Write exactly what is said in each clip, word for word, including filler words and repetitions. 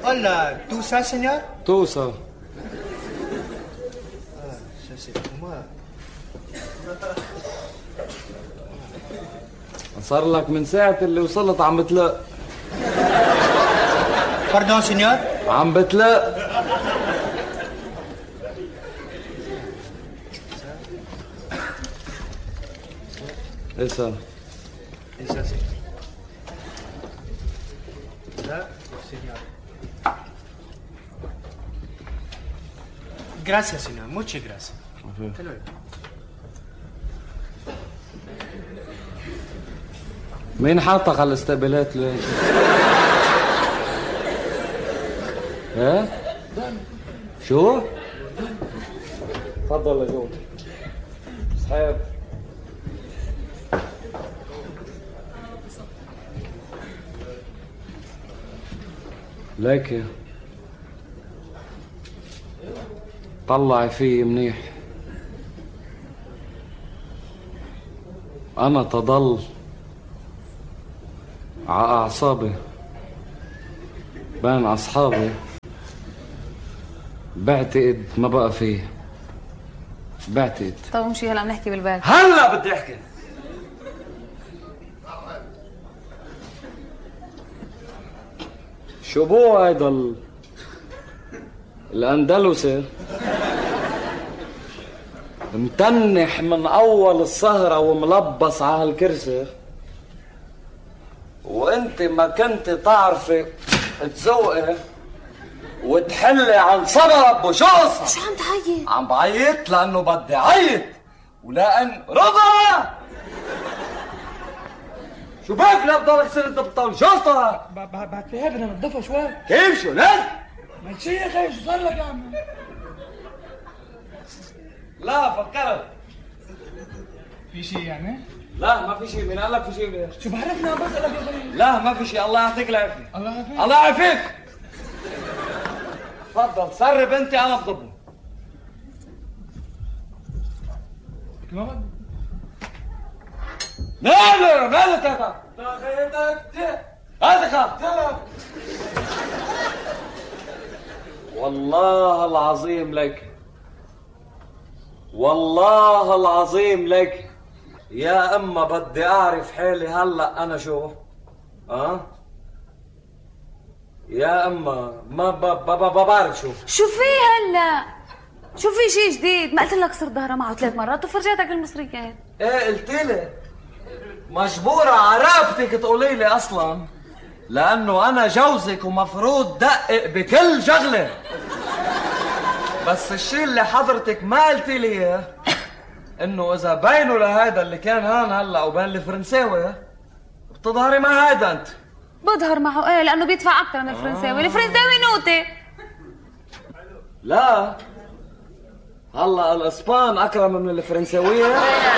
Hola, tout ça, señor? Tout ça. Ah, ça c'est pour moi. صار لك من ساعة اللي وصلت عم بتلق. Pardon, señor? عم بتلق. ايه ça? Et ça c'est... Ça, señor. Gracias, señor. Muchas gracias. Hasta luego. مين حاطك على الاستقبالات ليش؟ ها؟ شو؟ تفضل لجوا. صحيح. ليكي طلعي فيه منيح. أنا تضل على أعصابي بين أصحابي، بعتقد ما بقى فيه. بعتقد. طب مشي هلا بنحكي بالبال. هلا بدي أحكي. شو بو هيدا ال... الأندلسي متنح من أول السهرة وملبس على هالكرسي، وانت ما كنت تعرفي تسوقي وتحلي عن صبرك. وشو قصة؟ شو عم تعيط؟ عم بعيط لأنه بدي عيط ولأن رضا. شو بك لا بضلك سر انت بالطاولة؟ شو قصة؟ بعد فيها بدنا ننضفها شوي. كيف شو ليش؟ ما شي يا اخي، شو صار لك يا عم؟ لا فكرت في شي يعني؟ لا ما في شيء. مين قال لك في شيء؟ شو بعرفنا عم بسألك يا اخي. لا ما في شيء. الله يعطيك العافية. الله يعافيك. الله يعافيك. تفضل سرب انت انا بضبه. ما بدي. نادر نادر تاتا تاخيتك هذا والله العظيم لك، والله العظيم لك يا اما بدي اعرف حالي هلا انا شو. اه يا اما ما بعرف شو. شو في هلا؟ شو في شيء جديد؟ ما قلت لك صرت ظهرة معه ثلاث مرات وفرجيتك المصريات. ايه قلت لي مجبورة عرابتك تقولي لي اصلا، لانه انا جوزك ومفروض دقق بكل شغله. بس الشيء اللي حضرتك ما قلتي لي اياه انه اذا بينه لهذا اللي كان هان هلا وبين الفرنساوي بتظهري مع هذا انت. بظهر معه ايه لانه بيدفع اكثر من الفرنساوي. آه. الفرنساوي نوتي. لا هلا الاسبان اكرم من الفرنساويه.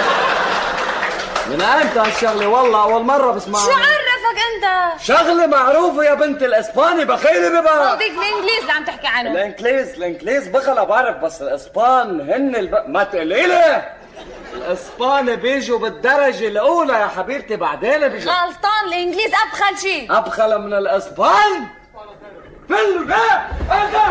من امتى هالشغله؟ والله اول مره بسمعها. شو عرفك انت؟ شغله معروفه يا بنت. الاسباني بخيلي ببقى. وديك الانجليز اللي عم تحكي عنه. الانجليز الانجليز بخلا بعرف، بس الاسبان هن الب... ما تقولي لي الاسبان بيجوا بالدرجه الاولى يا حبيبتي، بعدين بيجوا. غلطان، الانجليز ابخل شيء. ابخل من الاسبان؟ فلو لا هذا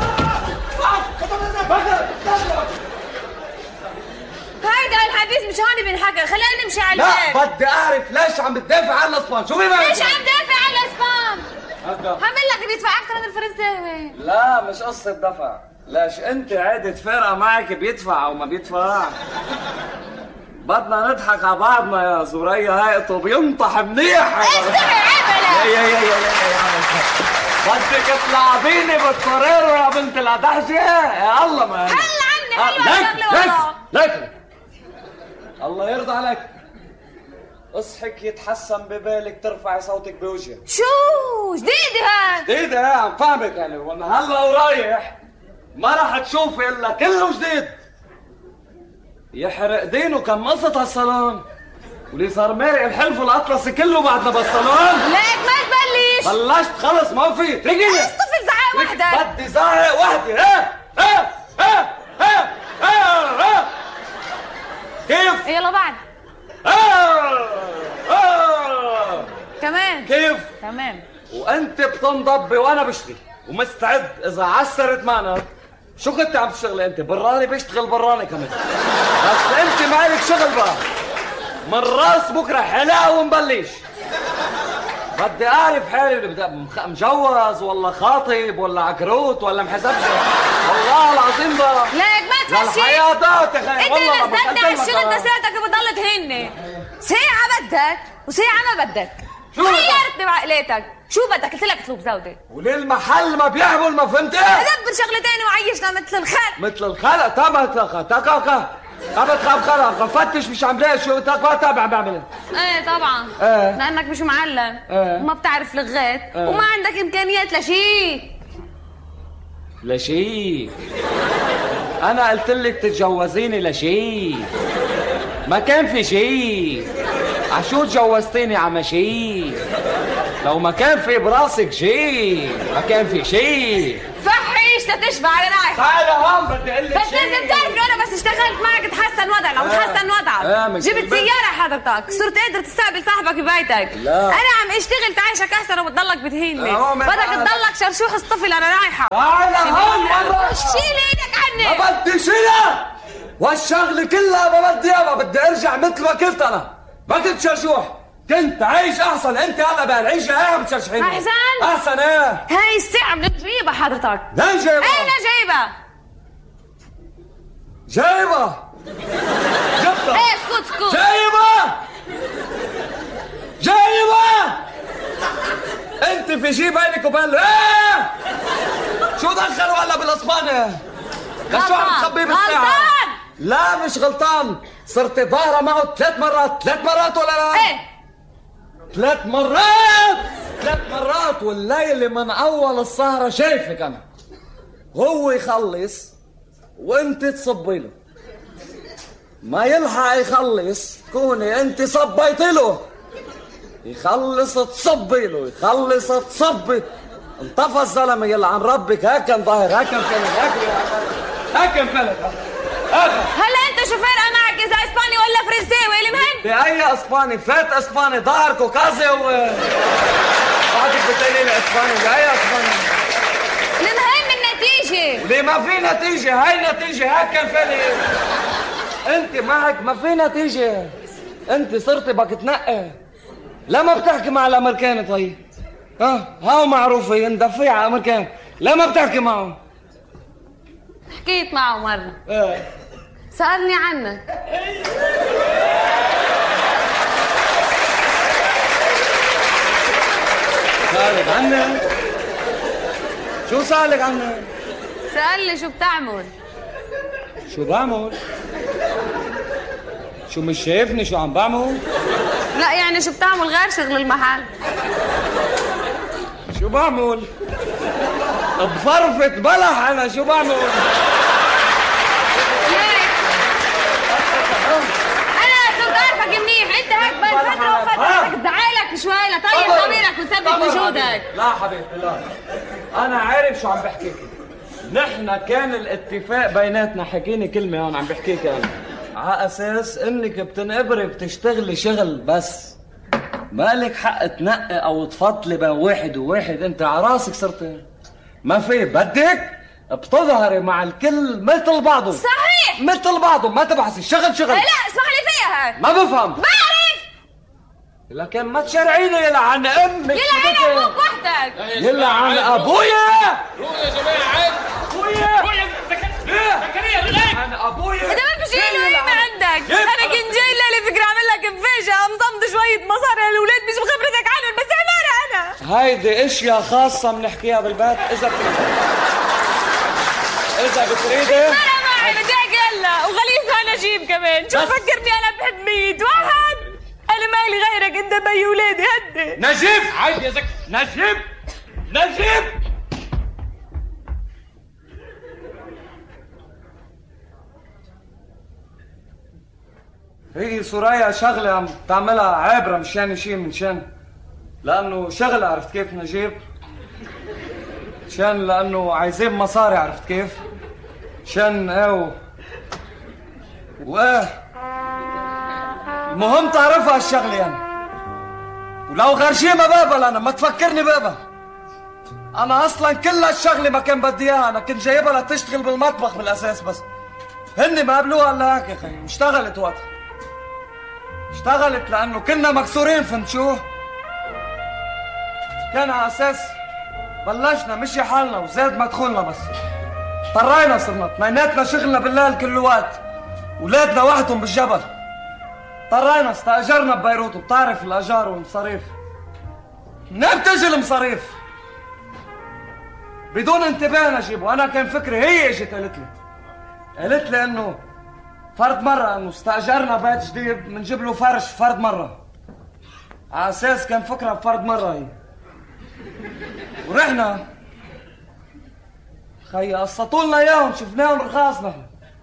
هيدا الحديث مش هون بنحكى، خلينا نمشي على البيت. لا بدي اعرف ليش عم بتدافع عن الاسبان. شو بيبقى ليش عم دافع عن الاسبان؟ عم لك بيدفع اكثر من الفرنساوي. لا مش قصه دفع. ليش انت عادة فرقه معك بيدفع او ما بيدفع؟ بدنا نضحك على بعضنا يا زوريا. هاي بينطح منيح. استمع عبلا. يا يا يا يا بدك تلعبيني بالطريرة يا بنت الأدحشة؟ يا الله ما هلا عني حلوة الشغلة والله. لك الله يرضى عليك. اصحك يتحسن ببالك ترفعي صوتك بوجهي. شو جديدة هاد؟ جديدة ايه عم فهمك يعني. وانا هلا ورايح ما راح تشوفي الا كله جديد. يحرق دينه كم قصة هالصالون، ولي صار مارق الحلف والاطلسي كله بعدنا بالصالون. ليك ما تبلش. بلشت خلص ما في. تركيني اصطفل زعق وحدك. بدي زعق وحدي. ها ها ها ها ها ها كيف؟ يلا بعد. ها ها كمان كيف؟ تمام. وانت بتنضبي وانا بشتري. ومستعد اذا عسرت معنا. شو كنت عم تشتغلي انت؟ براني بيشتغل براني كمان. بس انت مالك شغل بقى. من راس بكره حلاقه ونبلش. بدي اعرف حالي بدي مجوز ولا خاطب ولا عكروت ولا محسبش. والله العظيم بقى ليك ما تفشي الحياطات يا خي. والله انت نزلت على الشغل انت ساعتك بضل تهني. ساعة بدك وساعة ما بدك. شو غيرتني بعقليتك. شو بدك؟ قلت لك اطلب زودة. وللمحل ما بيعمل ما فهمتي؟ دبر شغلتين وعيشنا مثل الخلق. مثل الخلق تابع تاكا تاكا قبل خاب خلق فتش مش عم لاقي شو تاكا تابع بعمل. ايه طبعا. ايه لانك مش معلم. ايه وما بتعرف لغات. ايه وما عندك امكانيات لشيء. لشيء. انا قلت لك تتجوزيني لشيء. ما كان في شيء. عشو تجوزتيني عم شيء؟ لو ما كان في براسك شيء ما كان في شيء. فحيش لتشبع على رايح. تعالى هون بدي اقول لك بس لازم تعرف انه انا بس اشتغلت معك تحسن وضعنا وتحسن وضعك. جبت سيارة حضرتك، صرت قادر تستقبل صاحبك ببيتك. لا انا عم اشتغل تعيشك احسن وبتضلك بتهيني. بدك تضلك شرشوح الطفل انا رايحة. تعالى هون مرة. شيل ايدك عني. ما بدي شيلها. والشغل كلها ما بدي اياها. بدي ارجع مثل ما كنت انا. ما كنت شرشوح. كنت عايش احسن. انت هلا بهالعيشه هاي عم بتشرشحيني. احسن احسن ايه. هاي الساعه من جيبها حضرتك. لين جايبها؟ اين جايبها؟ جايبها جبتها. ايه اسكت اسكت. جايبها جايبها. انت في شي بينك وبين ايه؟ شو دخلوا هلا بالاسباني؟ شو عم تخبيه بالساعه؟ غلطان. لا مش غلطان. صرت ظاهره معه ثلاث مرات. ثلاث مرات ولا لا؟ ايه ثلاث مرات ثلاث مرات. والليلة من أول السهرة شايفك أنا. هو يخلص وأنت تصبي له. ما يلحق يخلص تكوني أنت صبيت له. يخلص تصبي له. يخلص تصبي. انطفى الزلمة يلا عن ربك. هيك كان ظاهر. هيك كان فلت. هيك كان فلت. هلا انت شوفير معك اذا اسباني ولا فرنساوي المهم. بأي اسباني؟ فات اسباني ظهر كوكازي و بعدك بتقولي لي اسباني. بأي اسباني؟ المهم النتيجة. ليه ما في نتيجة؟ هاي نتيجة. هيك كان فيني. انت معك ما في نتيجة. انت صرتي بك تنقي. لما بتحكي مع الامريكان طيب؟ ها هاو معروفين دفيعة امريكان. لما بتحكي معهم؟ حكيت معه مرة. ايه سألني عنك. سألك عني؟ شو سألك عني؟ سألني شو بتعمل. شو بعمل؟ شو مش شايفني شو عم بعمل؟ لا يعني شو بتعمل غير شغل المحل. شو بعمل؟ بفرفت بلح انا. شو بعمل؟ انا صرت عارفك منيح. انت هيك بين فتره وفتره بدك تزعلك شوي لطيب ضميرك وتثبت وجودك. لا حبيبتي لا. انا عارف شو عم بحكيكي. نحن كان الاتفاق بيناتنا. حكيني كلمه هون عم بحكيك انا على اساس انك بتنقبري بتشتغلي شغل بس. مالك حق تنقي او تفضلي بين واحد وواحد. انت على راسك صرتي. ما في بدك بتظهري مع الكل مثل بعضه. صحيح مثل بعضه. ما تبحثي. شغل شغل. لا اسمح لي فيها هيك. ما بفهم. بعرف. لكن ما تشرعيني يلا عن امك. يلا عن ابوك وحدك. يلا عن ابويا. روح يا جماعه عيب. ابويا ابويا زكريا غير عن ابويا. اذا ما في شيء له ما عندك. انا كنت جاي الليله فكره اعمل لك مفاجاه. مضمض شويه مصاري للاولاد مش بخبرتك عنهم بس عماره انا. هيدي اشياء خاصه بنحكيها بالبيت. اذا اذا بتريدي انا معي بدي احكي هلا وغليظها نجيب كمان. شو فكرني انا بحب ميت واحد. انا مالي غيرك. انت بي ولادي هدي. نجيب. عيب يا زكي. نجيب نجيب. هي سوريا شغله عم تعملها عابره مشان شيء من شان لانه شغله. عرفت كيف نجيب؟ شان لانه عايزين مصاري. عرفت كيف؟ شان ايه وايه. المهم تعرفها الشغله يعني. ولو غير شيء ما بقبل انا. ما تفكرني بقبل. انا اصلا كل هالشغله ما كان بدي اياها، انا كنت جايبها لتشتغل بالمطبخ بالاساس، بس هن ما قبلوها الا هيك يا اخي. واشتغلت وقتها، اشتغلت لانه كنا مكسورين. فهمت شو؟ كان على اساس بلشنا مشي حالنا وزاد مدخولنا، بس اضطرينا صرنا اثنيناتنا شغلنا بالليل كل وقت، ولادنا وحدهم بالجبل. اضطرينا استاجرنا ببيروت، وبتعرف الاجار والمصاريف. منين بتجي المصاريف؟ بدون انتباه نجيب. وانا كان فكري، هي اجت قالت لي قالت لي انه فرد مره انه استاجرنا بيت جديد بنجيب له فرش فرد مره. على اساس كان فكره بفرد مره هي. ورحنا خي قسطوا لنا اياهم، شفناهم رخاص نحن،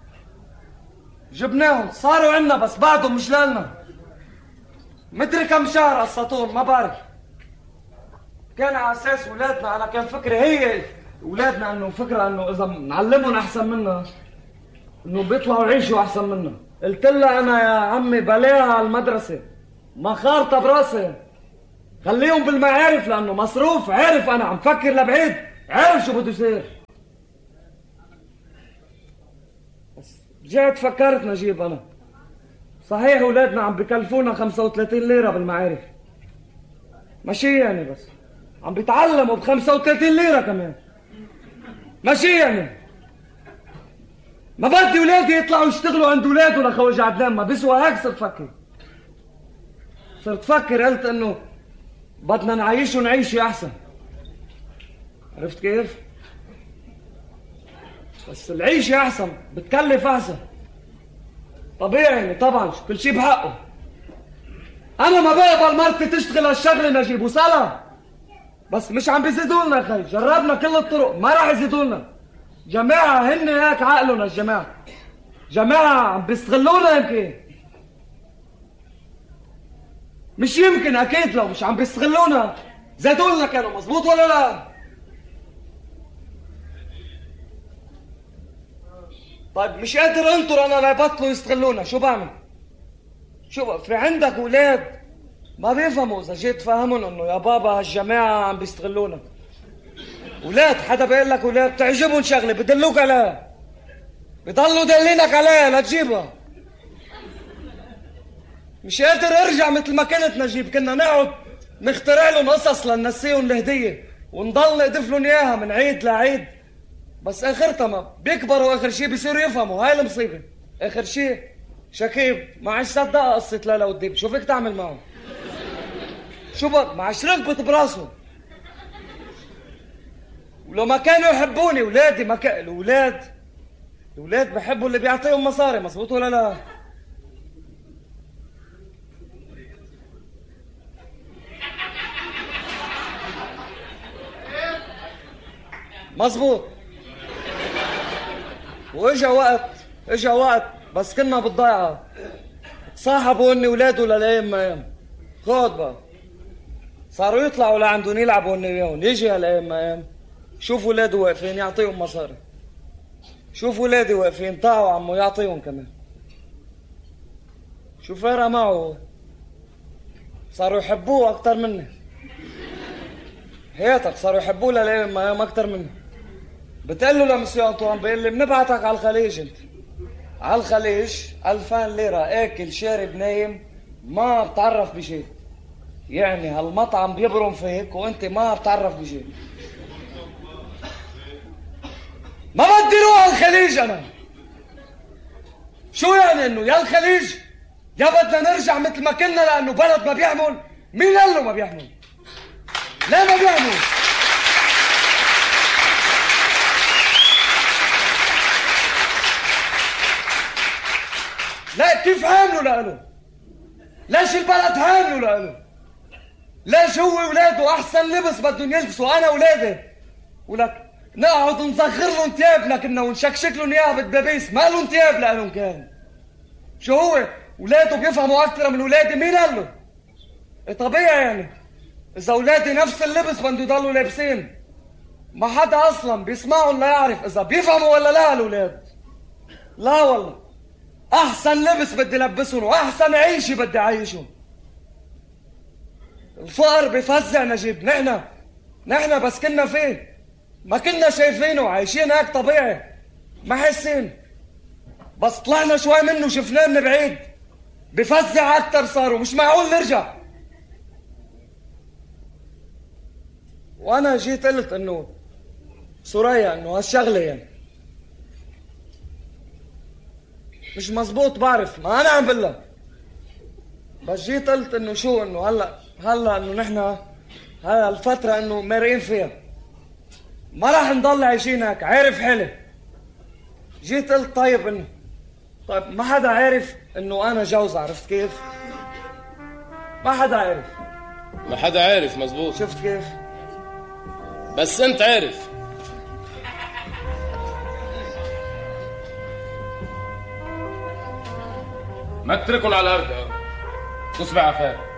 جبناهم صاروا عنا، بس بعدهم مش لنا. مدري كم شهر قسطوهم ما بعرف. كان على اساس اولادنا، انا كان فكري هي اولادنا انه فكره انه اذا نعلمهم احسن منا انه بيطلعوا يعيشوا احسن منا. قلت لها انا يا عمي بلاها على المدرسه، ما خارطه براسي، خليهم بالمعارف، لانه مصروف. عارف انا عم فكر لبعيد، عارف شو بده يصير. بس رجعت فكرت نجيب، انا صحيح اولادنا عم بكلفونا خمسة وثلاثين ليره بالمعارف، ماشي يعني، بس عم بيتعلموا ب خمسة وثلاثين ليره كمان، ماشي يعني. ما بدي اولادي يطلعوا يشتغلوا عند اولادهم لخوج عدنان، ما بيسوى هيك. صرت فكر صرت فكر قلت انه بدنا نعيشهم عيشه احسن. عرفت كيف؟ بس العيشه احسن بتكلف احسن، طبيعي يعني. طبعا كل شيء بحقه. انا ما بقبل مرتي تشتغل هالشغله نجيب وصلها، بس مش عم بيزيدوا لنا خي. جربنا كل الطرق ما راح يزيدوا لنا. جماعه هن هيك عقلنا، الجماعه جماعه عم بيستغلونا. يمكن مش يمكن، اكيد لو مش عم بيستغلونا زادوا لنا كانوا. مزبوط ولا لا؟ طيب مش قادر انطر انا ليبطلوا يستغلونا، شو بعمل؟ شو في عندك اولاد ما بيفهموا، اذا جيت تفهمهم انه يا بابا هالجماعه عم بيستغلونا. اولاد حدا بيقول لك اولاد تعجبهم شغله بدلوك عليها، بضلوا دلينك عليها لتجيبها. مش قادر ارجع مثل ما كنت نجيب. كنا نقعد نخترع لهم قصص لننسيهم الهديه، ونضل نقدف لهم اياها من عيد لعيد، بس اخرتها ما بيكبروا. اخر شيء بيصيروا يفهموا. هاي المصيبه. اخر شيء شكيب ما عادش صدق قصه لالا والديب. شو فيك تعمل معهم؟ شو بك ما عادش رغبت براسهم. ولو ما كانوا يحبوني اولادي، ما كان الاولاد الاولاد بحبوا اللي بيعطيهم مصاري. مزبوط ولا لا؟ مزبوط. واجا وقت اجا وقت بس كنا بالضيعه تصاحبوا اني ولاده للايام ما ايام. خود بقى صاروا يطلعوا لعندهم يلعبوا اني وياهم. يجي هالايام ما ايام شوف ولاده واقفين يعطيهم مصاري، شوف ولادي واقفين طاعوا عمو يعطيهم كمان. شو فارقه معه؟ صاروا يحبوه اكثر مني. حياتك صاروا يحبوه للايام ما ايام اكثر مني. بتقول له لمسيو انطوان بيقول لي بنبعتك على الخليج. انت على الخليج ألفين ليره اكل شارب نايم ما بتعرف بشيء. يعني هالمطعم بيبرم فيك وانت ما بتعرف بشيء. ما بدي روح على الخليج انا. شو يعني انه يا الخليج يا بدنا نرجع مثل ما كنا، لانه بلد ما بيعمل. مين قال له ما بيعمل؟ ليه ما بيعمل؟ لا كيف عاملوا لقاله؟ ليش البلد عاملوا لقاله؟ ليش هو ولاده احسن لبس بدهم يلبسوا انا ولادي ولك نقعد نصغر لهم ثيابنا كنا ونشكشك لهم اياها بالدبابيس. ما لهم ثياب لهم كان. شو هو ولاده بيفهموا اكثر من ولادي؟ مين قال له؟ إيه طبيعي يعني اذا ولادي نفس اللبس بده يضلوا لابسين. ما حدا اصلا بيسمعهم لا يعرف اذا بيفهموا ولا لا الاولاد. لا والله احسن لبس بدي لبسهم واحسن عيشه بدي اعيشهم. الفقر بفزع نجيب. نحن نحن بس كنا فيه ما كنا شايفينه، عايشين هيك طبيعي ما حاسين، بس طلعنا شوي منه شفناه من بعيد بفزع اكتر صار ومش معقول نرجع. وانا جيت قلت انه سوريا انه هالشغله يعني مش مزبوط، بعرف ما انا عم بقول لك، بس جيت قلت انه شو انه هلا هلا انه نحن هلا الفتره انه مارقين فيها ما راح نضل عايشين هيك، عارف حالي. جيت قلت طيب انه طيب ما حدا عارف انه انا جوز، عرفت كيف؟ ما حدا عارف. ما حدا عارف مزبوط. شفت كيف؟ بس انت عارف. ما تتركن على الارض، تصبح عفاف.